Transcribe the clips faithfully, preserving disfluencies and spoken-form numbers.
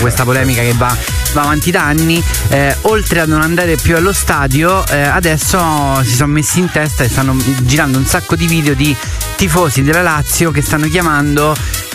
questa polemica che va, va avanti da anni, eh, oltre a non andare più allo stadio, eh, adesso si sono messi in testa e stanno girando un sacco di video di tifosi della Lazio che stanno chiamando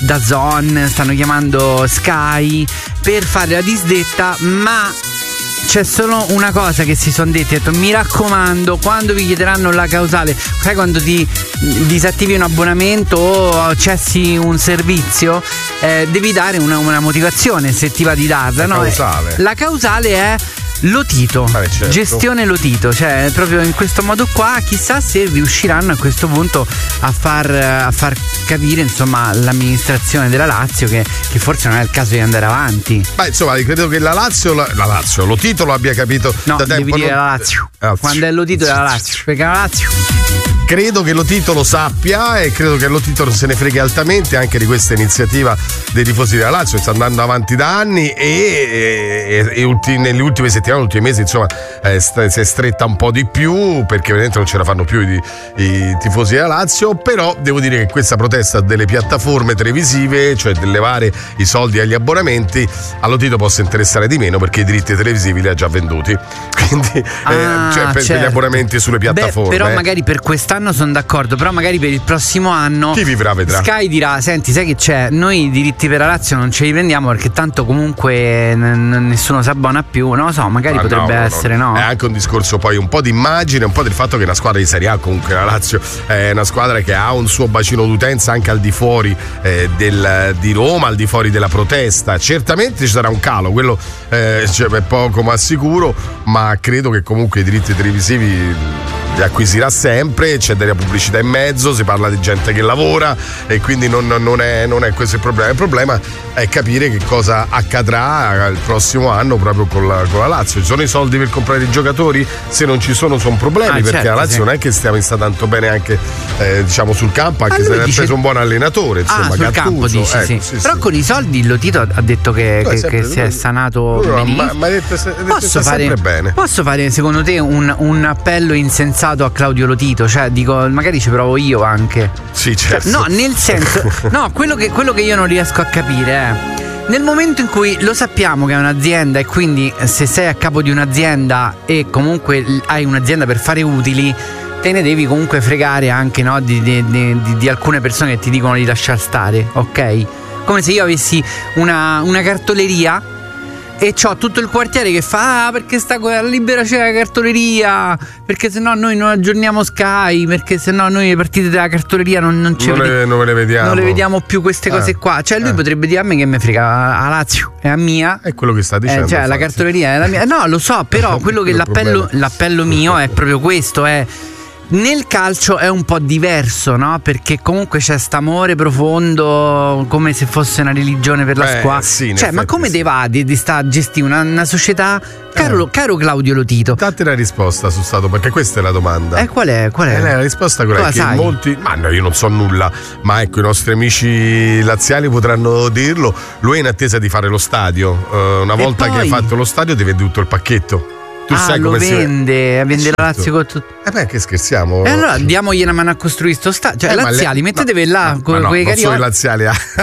DAZN, stanno chiamando Sky per fare la disdetta, ma c'è solo una cosa che si sono detti: detto, mi raccomando, quando vi chiederanno la causale, sai quando ti disattivi un abbonamento o cessi un servizio, eh, devi dare una, una motivazione se ti va di darla, la no? Causale. La causale è Lotito, ah, certo. Gestione Lotito, cioè proprio in questo modo qua. Chissà se riusciranno a questo punto a far, a far capire, insomma, l'amministrazione della Lazio che, che forse non è il caso di andare avanti. Beh, insomma, credo che la Lazio la, la Lazio, Lotito lo abbia capito no, da tempo. Devi dire non... la Lazio. Lazio. Quando è Lotito è la Lazio, perché la Lazio credo che Lotito lo sappia e credo che Lotito se ne freghi altamente anche di questa iniziativa dei tifosi della Lazio, sta andando avanti da anni e, e, e ulti, nelle ultime settimane, negli ultimi mesi, insomma, eh, st- si è stretta un po' di più perché veramente non ce la fanno più i, i tifosi della Lazio. Però devo dire che questa protesta delle piattaforme televisive, cioè del levare i soldi agli abbonamenti, a Lotito possa interessare di meno perché i diritti televisivi li ha già venduti, quindi ah, eh, cioè per, certo. per gli abbonamenti sulle piattaforme. Beh, però eh. magari per quest'anno sono d'accordo, però magari per il prossimo anno chi vivrà vedrà. Sky dirà: senti, sai che c'è, noi i diritti per la Lazio non ce li prendiamo perché tanto comunque n- nessuno si abbona più, non lo so, magari ah, potrebbe no, no, essere no. È anche un discorso poi un po' di immagine, un po' del fatto che una squadra di Serie A, comunque la Lazio è una squadra che ha un suo bacino d'utenza anche al di fuori eh, del, di Roma, al di fuori della protesta. Certamente ci sarà un calo, quello eh, cioè, è poco ma sicuro, ma credo che comunque i diritti televisivi li acquisirà sempre, c'è della pubblicità in mezzo, si parla di gente che lavora e quindi non, non, è, non è questo il problema. Il problema è capire che cosa accadrà il prossimo anno proprio con la, con la Lazio. Ci sono i soldi per comprare i giocatori? Se non ci sono sono problemi, ah, perché certo, la Lazio sì. non è che stiamo sta tanto bene anche eh, diciamo sul campo, anche se ne ha preso un buon allenatore, insomma, ah, sul Gattuso, campo dici, ecco, sì. Sì, però sì. con i soldi il Lotito ha detto che, che, che si è sanato no, benissimo. ma, ma detto, detto, posso, fare, bene. posso fare secondo te un, un appello insensato a Claudio Lotito? Cioè dico, magari ci provo io anche. Sì, certo. Cioè, no, nel senso no, quello che, quello che io non riesco a capire è: nel momento in cui lo sappiamo che è un'azienda e quindi se sei a capo di un'azienda e comunque hai un'azienda per fare utili, te ne devi comunque fregare anche, no, di, di, di, di alcune persone che ti dicono di lasciar stare, ok? Come se io avessi una, una cartoleria e c'ho tutto il quartiere che fa: ah, perché sta libera c'è la cartoleria, perché sennò noi non aggiorniamo Sky, perché sennò noi le partite della cartoleria non, non, ce non, vede- le, non le vediamo non le vediamo più queste cose eh, qua. Cioè lui eh. potrebbe dire: a me che me frega, a Lazio è a mia, è quello che sta dicendo, eh, cioè infatti. La cartoleria è la mia. No, lo so, però quello che l'appello, l'appello mio è proprio questo, è: nel calcio è un po' diverso, no? Perché comunque c'è st'amore profondo, come se fosse una religione per la Beh, squadra. Sì, cioè, ma come sì. te va di, di sta a gestire una, una società? Caro, eh. caro Claudio Lotito, date la risposta su stato, perché questa è la domanda. Eh, qual è? Qual è? Eh, la risposta qual è? Che sai? molti. Ma no, io non so nulla, ma ecco, i nostri amici laziali potranno dirlo. Lui è in attesa di fare lo stadio. Uh, una e volta poi? che hai fatto lo stadio, ti vende tutto il pacchetto. Tu ah, sai lo come vende, si... vende certo. la Lazio con tutto. Eh beh, che scherziamo. E allora diamogli una mano a costruire sto stadio. Cioè, eh, laziali, le... mettetevi no, là no, con no, quei non carioli. sono i laziali.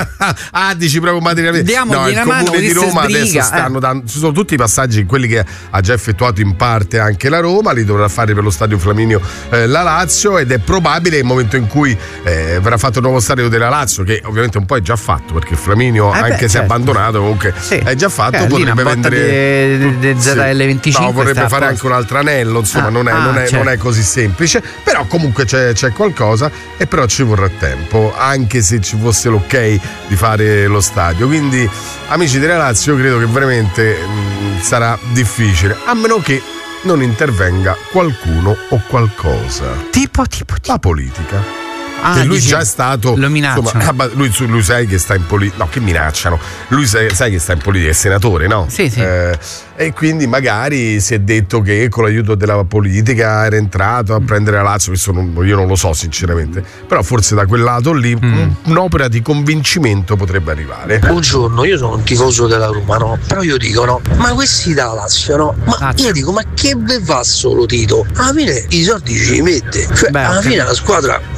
Ah, dici proprio materialmente. Diamogli no, il una comune mano, di Roma sbriga, adesso stanno eh. dando. Ci sono tutti i passaggi, quelli che ha già effettuato in parte anche la Roma, li dovrà fare per lo stadio Flaminio eh, la Lazio, ed è probabile il momento in cui eh, verrà fatto il nuovo stadio della Lazio, che ovviamente un po' è già fatto, perché il Flaminio, eh anche beh, se certo. abbandonato, comunque sì. è già fatto. Eh, potrebbe vendere de, de, de Z L venticinque. No, vorrebbe fare anche un altro anello, insomma, ah, non, è, ah, non, è, certo. non è così semplice, però comunque c'è, c'è qualcosa, e però ci vorrà tempo, anche se ci fosse l'ok di fare lo stadio. Quindi, amici della Lazio, credo che veramente mh, sarà difficile, a meno che non intervenga qualcuno o qualcosa. Tipo, tipo, tipo. La politica. Ah, che lui dici, già è stato, lo minacciano. insomma, lui, lui sai che sta in politica, no, che minacciano, lui sai, sai che sta in politica, è senatore, no? Sì, sì. Eh, e quindi magari si è detto che con l'aiuto della politica era entrato a prendere la Lazio. Questo non, io non lo so sinceramente, però forse da quel lato lì mm. un'opera di convincimento potrebbe arrivare. Buongiorno, io sono un tifoso della Roma, no? Però io dico, no, ma questi da Lazio, no? Ma ah, io dico, ma che ve fa solo Tito? Alla fine i soldi ci mette, cioè Beh, alla okay. fine la squadra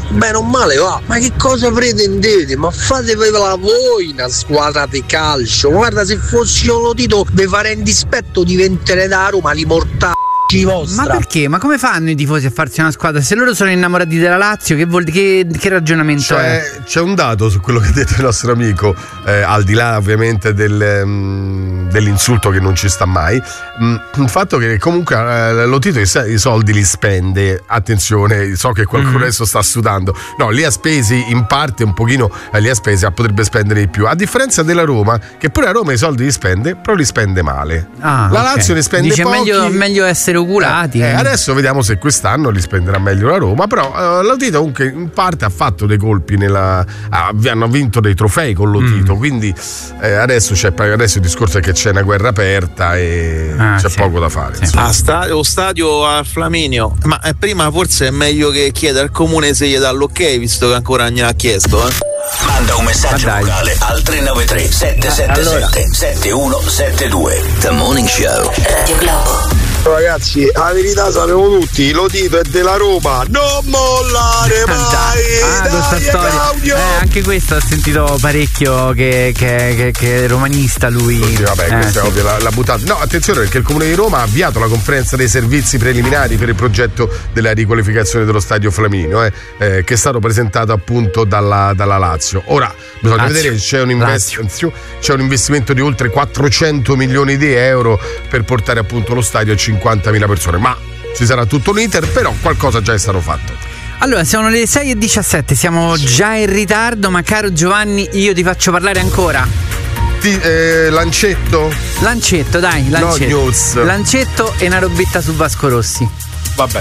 bene o male va. Ma che cosa pretendete? Ma fatevela voi una squadra di calcio. Guarda, se fossi io lo Tito vi farei in dispetto di vendere da Roma li mortali. Ma perché? Ma come fanno i tifosi a farsi una squadra? Se loro sono innamorati della Lazio, che, vuol, che, che ragionamento c'è, è? C'è un dato su quello che ha detto il nostro amico, eh, al di là ovviamente del, um, dell'insulto che non ci sta mai, um, il fatto che comunque eh, lo Tito i, i soldi li spende, attenzione, so che qualcuno mm. adesso sta sudando, no, li ha spesi in parte un pochino, eh, li ha spesi, ma potrebbe spendere di più, a differenza della Roma, che pure a Roma i soldi li spende, però li spende male. Ah, la okay. Lazio ne spende Dice pochi. Meglio, meglio essere oculati. Eh, eh, adesso vediamo se quest'anno li spenderà meglio la Roma, però eh, lo Tito comunque in parte ha fatto dei colpi nella, ah, hanno vinto dei trofei con lo Tito, mm. quindi eh, adesso c'è adesso il discorso è che c'è una guerra aperta e ah, c'è sì. poco da fare. Sì. Ah, sta, lo stadio a Flaminio, ma eh, prima forse è meglio che chieda al comune se gli dà l'ok, visto che ancora non gliel'ha chiesto. Eh. Manda un messaggio vocale al tre nove tre sette sette sette sette uno sette due. The Morning Show. Radio Globo. Ragazzi, la verità sappiamo tutti, lo Tito è della Roma, non mollare mai. Ah, questa storia. Eh, anche questo ho sentito parecchio che, che, che, che è romanista lui. Oddio, vabbè, eh, questa sì. è ovvio, la, la buttata. No, attenzione, perché il Comune di Roma ha avviato la conferenza dei servizi preliminari per il progetto della riqualificazione dello stadio Flaminio, eh, eh, che è stato presentato appunto dalla, dalla Lazio. Ora bisogna Lazio. vedere, c'è un, invest- c'è un investimento di oltre quattrocento milioni di euro per portare appunto lo stadio a cinquantamila persone, ma ci sarà tutto un iter, però qualcosa già è stato fatto. Allora, sono le sei e diciassette, siamo già in ritardo, ma caro Giovanni, io ti faccio parlare ancora. Ti, eh, lancetto? Lancetto, dai, lancetto. No news. Lancetto e una robetta su Vasco Rossi. Vabbè.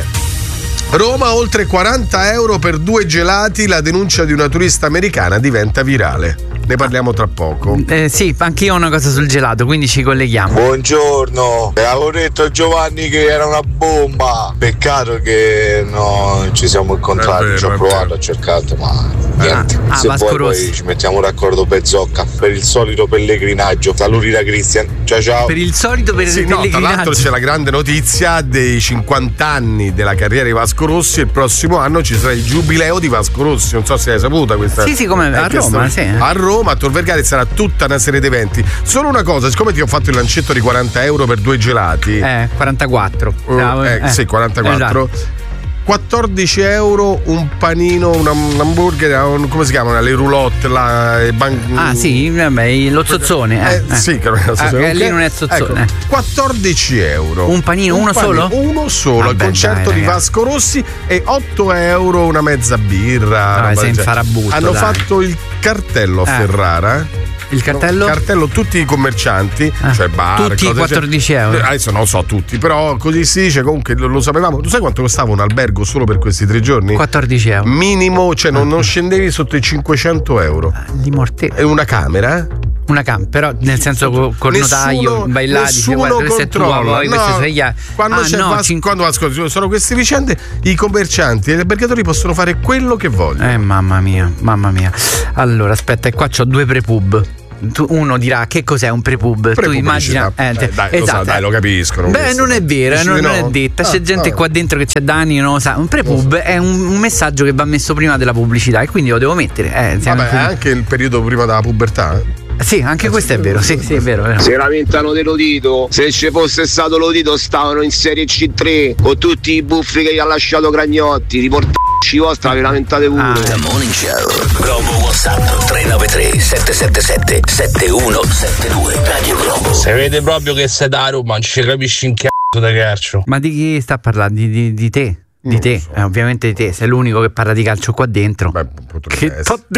Roma oltre quaranta euro per due gelati, la denuncia di una turista americana diventa virale. Ne parliamo tra poco. Eh, sì, anche io ho una cosa sul gelato, quindi ci colleghiamo. Buongiorno, avevo detto a Giovanni che era una bomba. Peccato che no, ci siamo incontrati, vero, ci ho provato, ho cercato, ma niente. Ah, Se ah, vuoi poi ci mettiamo d'accordo per Zocca, per il solito pellegrinaggio. Saluti da Cristian, ciao ciao. Per il solito per sì, il no, pellegrinaggio. Tra l'altro c'è la grande notizia dei cinquanta anni della carriera di Vasco Rossi, il prossimo anno ci sarà il giubileo di Vasco Rossi, non so se hai saputa questa. Sì, sì, come eh, a Roma, sì. A Roma Roma, a Tor Vergata sarà tutta una serie di eventi. Solo una cosa, siccome ti ho fatto il lancetto di quaranta euro per due gelati, eh, quarantaquattro. Uh, eh, eh, sì, quarantaquattro. Esatto. quattordici euro un panino, un, un hamburger, un, come si chiamano? Le roulotte, la, ban- ah sì, vabbè, lo zozzone. Eh, eh, eh. Sì, che non è lo zozzone. Ah, lì non è zozzone. Ecco, quattordici euro. Un panino, un uno panino, solo? Uno solo, al concerto dai, di Vasco Rossi, e otto euro una mezza birra. Ah, sei in farabutto, hanno dai. fatto il cartello a eh. Ferrara. Il cartello? Il cartello tutti i commercianti, ah, cioè bar, tutti cose, quattordici cioè, euro. adesso non lo so tutti, però così si dice, comunque lo, lo sapevamo. Tu sai quanto costava un albergo solo per questi tre giorni? quattordici euro. Minimo, cioè non, non scendevi sotto i cinquecento euro. Di mortale. È una camera? Una camera, però nel senso col, col nessuno, notaio, bailati, nessuno guarda, questa è tua, poi no, questa sei quando, ah, c'è no, vas- cin- quando vas- sono queste vicende, i commercianti e gli albergatori possono fare quello che vogliono. Eh mamma mia, mamma mia. Allora aspetta, qua c'ho due prepub. Tu, uno dirà che cos'è un prepub, tu immagina eh, eh, dai, esatto. lo sa, dai, lo capisco, non beh non è vero, non, no? non è detta, ah, c'è gente ah. qua dentro che c'è da anni non lo sa. Un prepub è un, un messaggio che va messo prima della pubblicità e quindi lo devo mettere eh, vabbè è anche il periodo prima della pubertà. Sì, anche eh, questo è vero, sì, sì, è vero, è vero. Si lamentano dello Tito. Se ci fosse stato lo Tito stavano in Serie C tre con tutti i buffi che gli ha lasciato Cragnotti. Di portacci vostra, vi lamentate pure. Ah. The Morning Show. Globo WhatsApp tre nove tre sette sette sette sette uno sette due. Radio Globo. Se vede proprio che sei da Roma, non ci capisci in cazzo da calcio. Ma di chi sta parlando? Di, di, di te? Di te, so. eh, ovviamente di te, sei l'unico che parla di calcio qua dentro. Beh, che